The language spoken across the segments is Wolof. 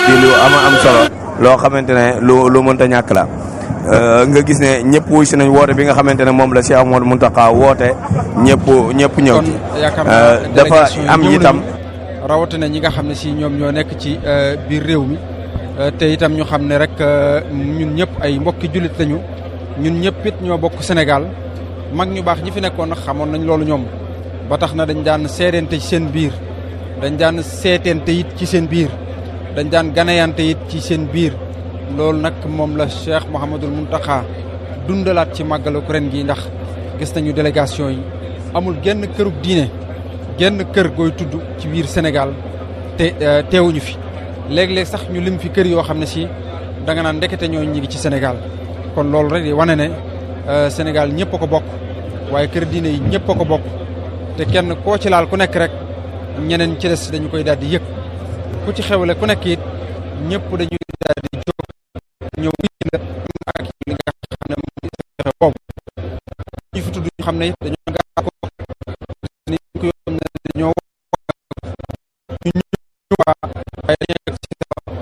di lu am solo loo xamante ne lu mënta ñàkk la nga gis ne ñëpp wuy si nañ woote bi nga xamante ne moom la Cheikh Mouhamadou Mountakha woote ñëpp ñëw ci dafa am itam rawatina ñi nga xam ne si ñoom ñoo nekk ci biir réew mi te itam ñu xam ne rek ñun ñëpp ay mbokki jullit lañu ñun ñëpp it ñoo bokk Sénégal mag ñu baax ñi fi nekkoon xamoon nañ loolu ñoom ba tax na dañ daan seedeente ci seen biir dañ daan seeteente it ci seen biir dañ daan ganayante it ci seen biir loolu nag moom la Cheikh Mouhamadul Mountakha dundalaat ci màggalu ren gi ndax gis nañu délégation yi amul genn kërug diine genn kër gooy tudd ci biir Sénégal te teewuñu fi léeg-léeg sax ñu lim fi kër yoo xam ne si da nga naan ndekete ñoo ñi ngi ci Sénégal kon loolu rek di wane ne Sénégal ñëpp a ko bokk waaye kër diine yi ñëpp a ko bokk te kenn koo ci laal ku nekk rek ñeneen ci des dañu koy daal di yëg ku ci xewle ku nekk it ñëpp dañuy daal di jóg ñëw la ak li nga xam ne moom xew boobu ñu fi tudd ñu xam ne it dañoo gaa ko ni ko yoo xam ne dañoo ñu waaye dañoo ci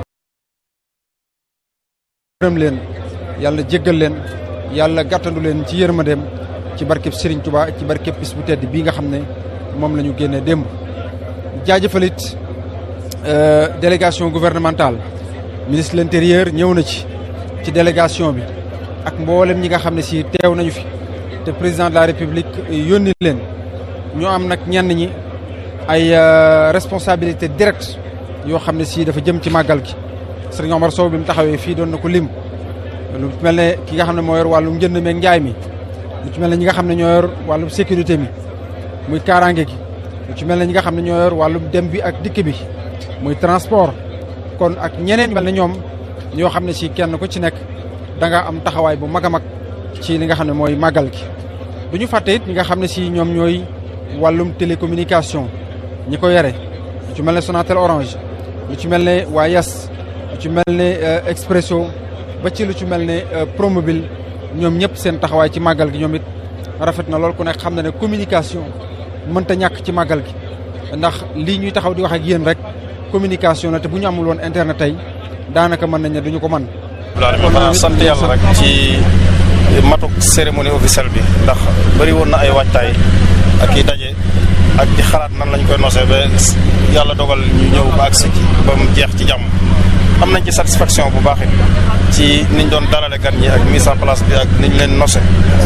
gërëm leen yàlla jéggal leen yàlla gàttandu leen ci yërmandeem ci barkeb Serigne Touba ci barkeb bis bu tedd bii nga xam ne moom la ñu génnee démb jaajëfalit délégation gouvernementale ministre de l'intérieur ñëw na ci délégation bi ak mboolem ñi nga xam ne si teew nañu fi te président de la république yónni leen ñu am nag ñenn ñi ay responsabilité directe yoo xam ne si dafa jëm ci màggal gi Serigne Omar Sow bi mu taxawee fii doon na ko lim lu ci mel ne ki nga xam ne moo yor wàllum njënd meeg njaay mi lu ci mel ne ñi nga xam ne ñoo yor wàllum sécurité mi muy kaaraange gi lu ci mel ne ñi nga xam ne ñoo yor wàllum dem bi ak dikk bi muy transport kon ak ñeneen mel ne ñoom ñoo xam ne si kenn ku ci nekk da nga am taxawaay bu mag a mag ci li nga xam ne mooy màggal gi du ñu fàtte it ñi nga xam ne si ñoom ñooy wàllum télécommunication ñi ko yore lu ci mel ne Sonatel Orange lu ci mel ne waa Yas lu ci mel ne Expresso ba ci lu ci mel ne Promobile ñoom ñëpp seen taxawaay ci màggal gi ñoom it rafet na lool ku nekk xam na ne communication mënta ñàkk ci màggal gi ndax lii ñuy taxaw di wax ak yéen rek communication la te bu ñu amul woon internet tey daanaka mën nañ ne duñu ko mën. xanaa sant yàlla rek ci matuk cérémonie officielle bi ndax bëri woon na ay waajtaay ak i daje ak di xalaat nan lañ koy nosee ba yàlla dogal ñu ñëw ba agsi ci ba mu jeex ci jàmm. am nañ ci satisfaction bu baax it ci niñ doon dalale gan ñi ak mise en place bi ak niñ leen nose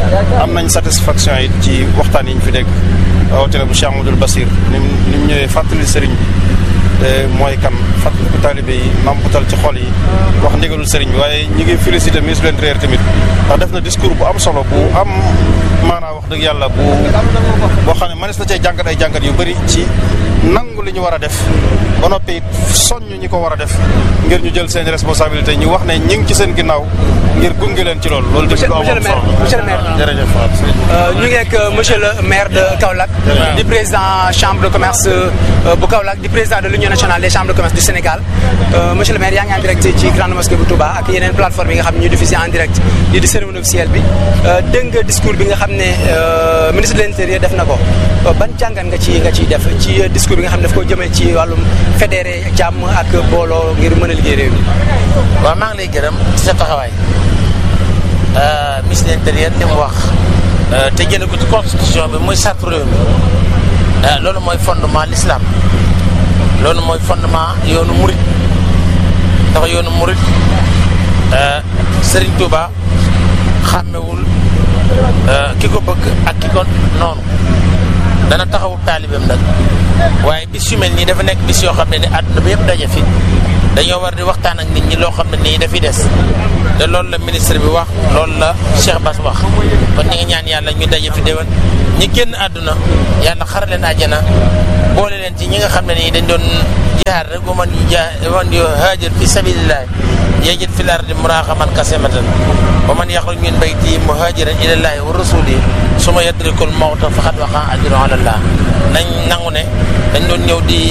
am nañ satisfaction it ci waxtaan yi ñu fi dégg rawatina bu Cheikh Amadou Bassir ni mu ñëwee fàttali sëriñ bi mooy kan fàttali ko taalibe yi namputal ci xol yi wax ndigalul sëriñ bi waaye ñi ngi félicité ministre de l'Intérieur tamit ndax def na discours bu am solo bu am maanaa wax dëgg yàlla boo xam ne mënees na cee jàngat ay jàngat yu bëri ci nangu li ñu war a def ba noppi it soññ ñi ko war a def ngir ñu jël seen responsabilité ñu wax ne ñi ngi ci seen ginnaaw ngir gunge leen ci loolu. loolu tamit lu am solo monsieur le maire jërëjëf ñu ngi ak monsieur le maire de Kaolack di président chambre de commerce bu Kaolack di président de l'union nationale des chambres de commerce du Sénégal monsieur le maire yaa ngi en direct ci grande mosquée bu Touba ak yeneen plateforme yi nga xam ne ñu diffusé en direct di cérémonie officielle bi dégg nga discours bi nga xam ne ministre de l'intérieur def na ko ban jàngat nga ciy def ci discours bi nga xam ne daf ko jëmee ci wàllum fédéré jàmm ak booloo ngir mën a liggéey réew mi. waaw maa ngi lay gërëm ci sa taxawaay ministre de l'intérieur li mu wax te jëlee ko ci constitution bi muy charte réew mi loolu mooy fondement l'islam loolu mooy fondement yoonu murit ndax yoonu murit Serigne Touba xàmmewul ki ko bëgg ak ki ko noonu dana taxawu taalibeem nag waaye bis yu mel nii dafa nekk bis yoo xam ne ni àdduna bi yëpp daje fi dañoo war di waxtaan ak nit ñi loo xam ne nii dafiy des te loolu la ministre bi wax loolu la Cheikh Bass wax kon ñi ngi ñaan yàlla ñu daje fi déwén ñi génn àdduna yàlla xar leen àjjana boole leen ci ñi nga xam ne nii dañ doon jihaad rek wa man yu haajir fi sabilillah yajid fil ardi muragaman kasimatan wa man yaxruj min bayti muhajiran ilallahi wa rasuli suma yadrikul mawta faqad waqa ajru ala Allah nañ nangu ne dañ doon ñëw di